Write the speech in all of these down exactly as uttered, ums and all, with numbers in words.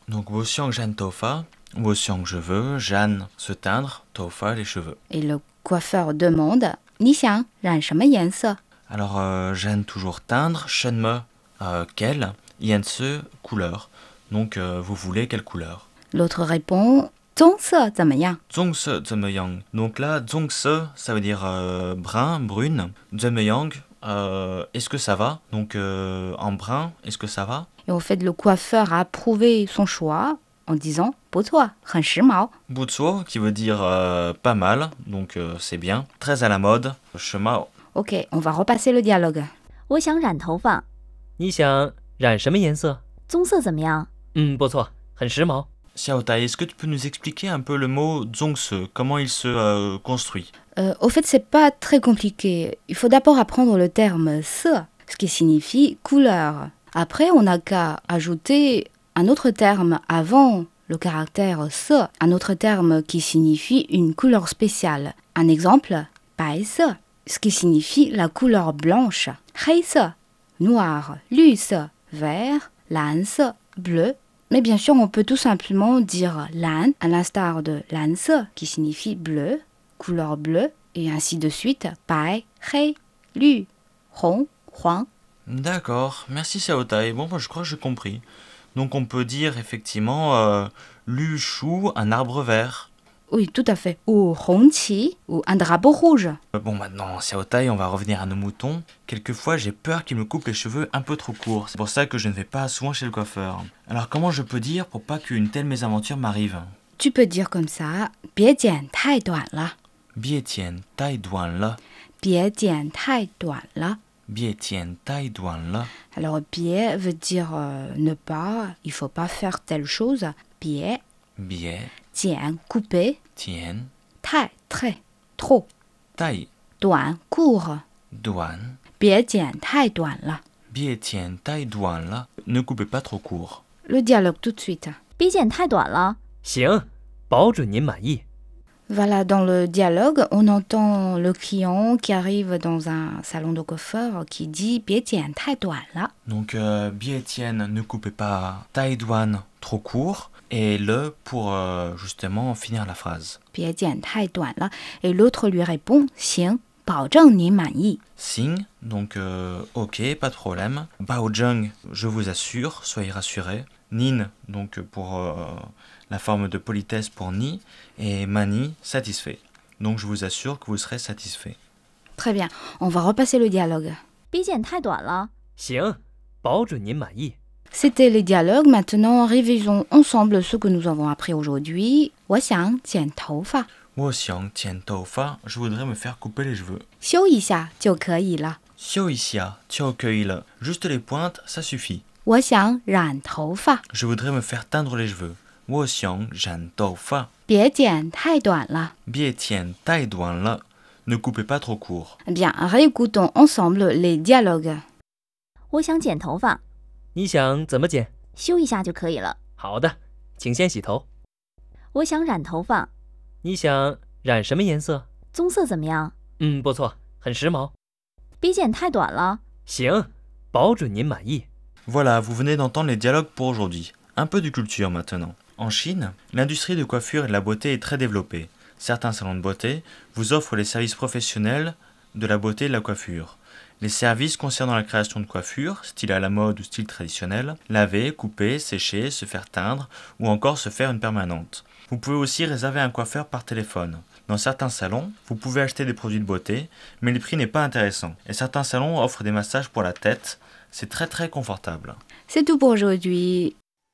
Donc, 我想染头发，我想cheveux, Jeanne se teindre, 头发 les cheveux. Et le coiffeur demande, 你想染什么颜色? Alors, euh, Jeanne toujours teindre, 什么 euh, quelle, 颜色 couleur. Donc, euh, vous voulez quelle couleur? L'autre répond, 棕色怎么样? 棕色怎么样? Donc là, 棕色, ça veut dire euh, brun, brune. 怎么样, euh, est-ce que ça va? Donc euh, en brun, est-ce que ça va? Et au fait, le coiffeur a approuvé son choix en disant, 不错，很时髦. 不错, qui veut dire euh, pas mal, donc euh, c'est bien. Très à la mode, 时髦. Ok, on va repasser le dialogue. 我想染头发， 你想染什么颜色？ 棕色怎么样？ 嗯，不错，很时髦。 Xiaotai, est-ce que tu peux nous expliquer un peu le mot zongse, comment il se euh, construit? Euh, au fait, c'est pas très compliqué. Il faut d'abord apprendre le terme se, ce qui signifie couleur. Après, on n'a qu'à ajouter un autre terme avant le caractère se, un autre terme qui signifie une couleur spéciale. Un exemple, 白色, ce qui signifie la couleur blanche. 黑色, noir, 绿色, vert, 蓝色, bleu. Mais bien sûr, on peut tout simplement dire 蓝, à l'instar de 蓝色, qui signifie bleu, couleur bleue, et ainsi de suite, 白, 黑, 绿, 红, 黄. D'accord, merci Xiaotai. Bon, bah, je crois que j'ai compris. Donc on peut dire effectivement euh, lu chou, un arbre vert. Oui, tout à fait. Ou 红旗, ou un drapeau rouge. Bon, maintenant, Xiaotai, on va revenir à nos moutons. Quelquefois, j'ai peur qu'il me coupe les cheveux un peu trop courts. C'est pour ça que je ne vais pas souvent chez le coiffeur. Alors, comment je peux dire pour pas qu'une telle mésaventure m'arrive? Tu peux dire comme ça, 别剪太短了. 别剪太短了. 别剪太短了. 别剪太短了. Alors, 别 veut dire euh, ne pas, il faut pas faire telle chose. 别. 别. 剪 couper. 剪. 太 très, trop. 太. 短 court. 短. 别剪太短了. 别剪太短了. Ne coupez pas trop court. Le dialogue tout de suite. 别剪太短了。 行，保准您满意。 Voilà, dans le dialogue, on entend le client qui arrive dans un salon de coiffeur qui dit 别剪太短了. Donc, euh, 别剪, ne coupez pas, 太短, trop court, et le pour euh, justement finir la phrase. 别剪太短了. Et l'autre lui répond 行，保证您满意. Sing, donc euh, ok, pas de problème. Baojeng, je vous assure, soyez rassurés. Nin, donc pour euh, la forme de politesse pour ni, et mani, satisfait. Donc je vous assure que vous serez satisfait. Très bien, on va repasser le dialogue. 别剪太短了。 行，保准您满意。 C'était les dialogues, maintenant révisons ensemble ce que nous avons appris aujourd'hui. 我想剪头发. 我想剪头发, je voudrais me faire couper les cheveux. 修一下就可以了. 修一下就可以了. Juste les pointes, ça suffit. 我想染头发. Je voudrais me faire teindre les cheveux. 我想染头发. 别剪太短了. 别剪太短了. Ne coupez pas trop court. Bien, réécoutons ensemble les dialogues. 我想剪头发， 你想怎么剪？ 修一下就可以了。 好的，请先洗头。 我想染头发， 你想染什么颜色？ 棕色怎么样？ 嗯，不错，很时髦。 别剪太短了。 行，保准您满意。 Voilà, vous venez d'entendre les dialogues pour aujourd'hui. Un peu de culture maintenant. En Chine, l'industrie de coiffure et de la beauté est très développée. Certains salons de beauté vous offrent les services professionnels de la beauté et de la coiffure. Les services concernant la création de coiffure, style à la mode ou style traditionnel, laver, couper, sécher, se faire teindre ou encore se faire une permanente. Vous pouvez aussi réserver un coiffeur par téléphone. Dans certains salons, vous pouvez acheter des produits de beauté, mais le prix n'est pas intéressant. Et certains salons offrent des massages pour la tête. C'est très très confortable. C'est tout pour aujourd'hui.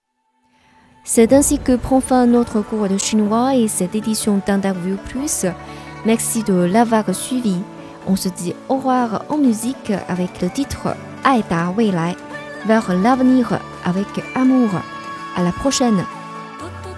C'est ainsi que prend fin notre cours de chinois et cette édition d'Interview Plus. Merci de l'avoir suivi. On se dit au revoir en musique avec le titre 爱达未来 vers l'avenir avec amour. À la prochaine.